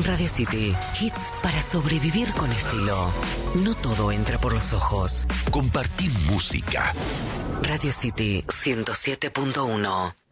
Radio City, hits para sobrevivir con estilo. No todo entra por los ojos. Compartí música. Radio City 107.1.